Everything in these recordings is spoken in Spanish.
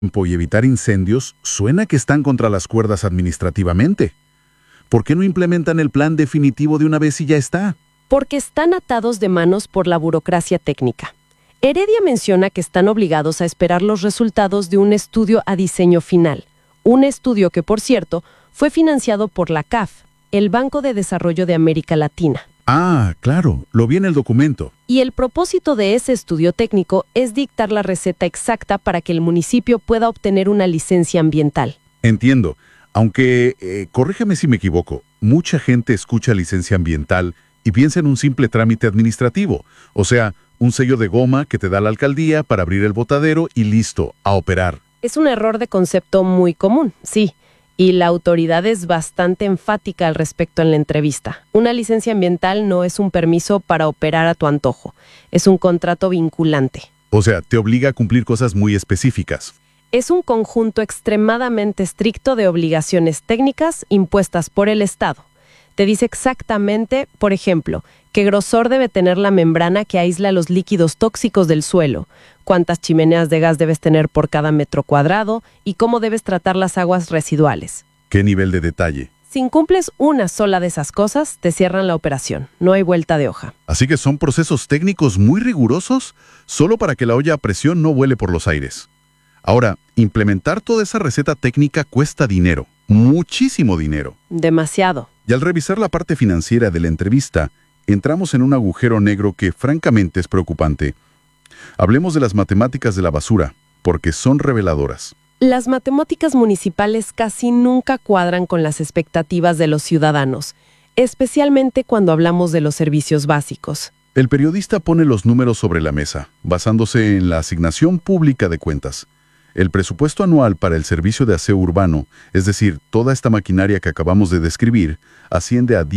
y evitar incendios, suena que están contra las cuerdas administrativamente. ¿Por qué no implementan el plan definitivo de una vez y ya está? Porque están atados de manos por la burocracia técnica. Heredia menciona que están obligados a esperar los resultados de un estudio a diseño final. Un estudio que, por cierto, fue financiado por la CAF, el Banco de Desarrollo de América Latina. Ah, claro, lo vi en el documento. Y el propósito de ese estudio técnico es dictar la receta exacta para que el municipio pueda obtener una licencia ambiental. Entiendo, aunque, corrígeme si me equivoco, mucha gente escucha licencia ambiental y piensa en un simple trámite administrativo, o sea, un sello de goma que te da la alcaldía para abrir el botadero y listo, a operar. Es un error de concepto muy común, sí. Y la autoridad es bastante enfática al respecto en la entrevista. Una licencia ambiental no es un permiso para operar a tu antojo. Es un contrato vinculante. O sea, te obliga a cumplir cosas muy específicas. Es un conjunto extremadamente estricto de obligaciones técnicas impuestas por el Estado. Te dice exactamente, por ejemplo, qué grosor debe tener la membrana que aísla los líquidos tóxicos del suelo, cuántas chimeneas de gas debes tener por cada metro cuadrado y cómo debes tratar las aguas residuales. ¿Qué nivel de detalle? Si incumples una sola de esas cosas, te cierran la operación. No hay vuelta de hoja. Así que son procesos técnicos muy rigurosos, solo para que la olla a presión no vuele por los aires. Ahora, implementar toda esa receta técnica cuesta dinero, muchísimo dinero. Demasiado. Y al revisar la parte financiera de la entrevista, entramos en un agujero negro que francamente es preocupante. Hablemos de las matemáticas de la basura, porque son reveladoras. Las matemáticas municipales casi nunca cuadran con las expectativas de los ciudadanos, especialmente cuando hablamos de los servicios básicos. El periodista pone los números sobre la mesa, basándose en la asignación pública de cuentas. El presupuesto anual para el servicio de aseo urbano, es decir, toda esta maquinaria que acabamos de describir, asciende a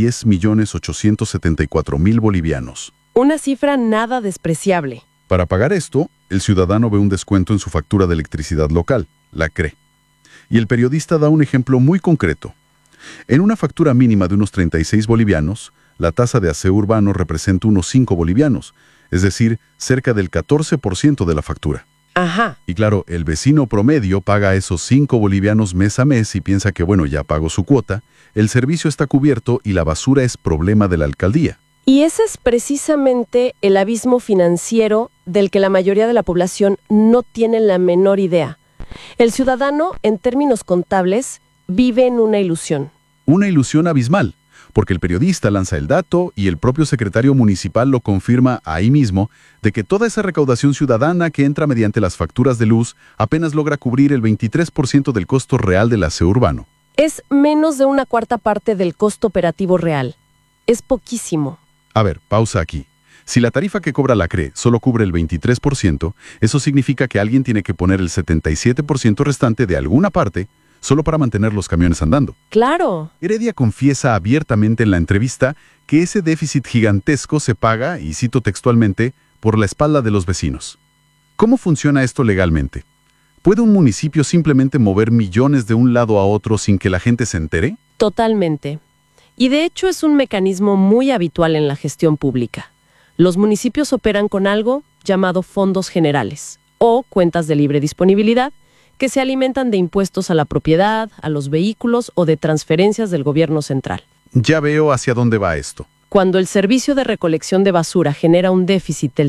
10.874.000 bolivianos. Una cifra nada despreciable. Para pagar esto, el ciudadano ve un descuento en su factura de electricidad local, la CRE. Y el periodista da un ejemplo muy concreto. En una factura mínima de unos 36 bolivianos, la tasa de aseo urbano representa unos 5 bolivianos, es decir, cerca del 14% de la factura. Ajá. Y claro, el vecino promedio paga esos 5 bolivianos mes a mes y piensa que, bueno, ya pagó su cuota, el servicio está cubierto y la basura es problema de la alcaldía. Y ese es precisamente el abismo financiero del que la mayoría de la población no tiene la menor idea. El ciudadano, en términos contables, vive en una ilusión. Una ilusión abismal, porque el periodista lanza el dato y el propio secretario municipal lo confirma ahí mismo, de que toda esa recaudación ciudadana que entra mediante las facturas de luz apenas logra cubrir el 23% del costo real del aseo urbano. Es menos de una cuarta parte del costo operativo real. Es poquísimo. A ver, pausa aquí. Si la tarifa que cobra la CRE solo cubre el 23%, eso significa que alguien tiene que poner el 77% restante de alguna parte solo para mantener los camiones andando. ¡Claro! Heredia confiesa abiertamente en la entrevista que ese déficit gigantesco se paga, y cito textualmente, por la espalda de los vecinos. ¿Cómo funciona esto legalmente? ¿Puede un municipio simplemente mover millones de un lado a otro sin que la gente se entere? Totalmente. Y de hecho es un mecanismo muy habitual en la gestión pública. Los municipios operan con algo llamado fondos generales o cuentas de libre disponibilidad, que se alimentan de impuestos a la propiedad, a los vehículos o de transferencias del gobierno central. Ya veo hacia dónde va esto. Cuando el servicio de recolección de basura genera un déficit del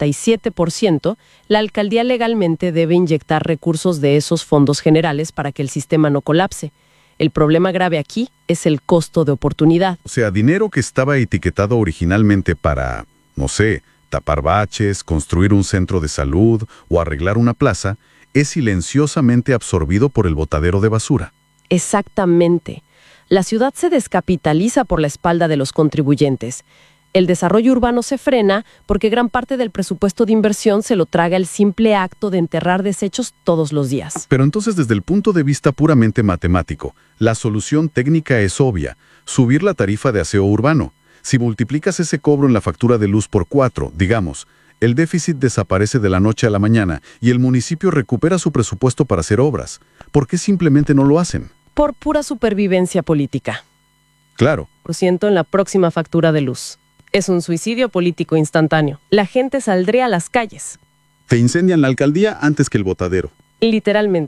77%, la alcaldía legalmente debe inyectar recursos de esos fondos generales para que el sistema no colapse. El problema grave aquí es el costo de oportunidad. O sea, dinero que estaba etiquetado originalmente para, no sé, tapar baches, construir un centro de salud o arreglar una plaza, es silenciosamente absorbido por el botadero de basura. Exactamente. La ciudad se descapitaliza por la espalda de los contribuyentes. El desarrollo urbano se frena porque gran parte del presupuesto de inversión se lo traga el simple acto de enterrar desechos todos los días. Pero entonces, desde el punto de vista puramente matemático, la solución técnica es obvia: subir la tarifa de aseo urbano. Si multiplicas ese cobro en la factura de luz por 4, digamos, el déficit desaparece de la noche a la mañana y el municipio recupera su presupuesto para hacer obras. ¿Por qué simplemente no lo hacen? Por pura supervivencia política. Claro. Lo siento en la próxima factura de luz. Es un suicidio político instantáneo. La gente saldría a las calles. Te incendian la alcaldía antes que el botadero. Literalmente.